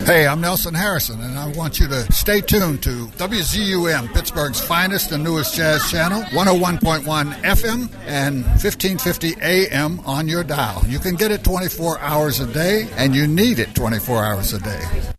Hey, I'm Nelson Harrison, and I want you to stay tuned to WZUM, Pittsburgh's finest and newest jazz channel, 101.1 FM and 1550 AM on your dial. You can get it 24 hours a day, and you need it 24 hours a day.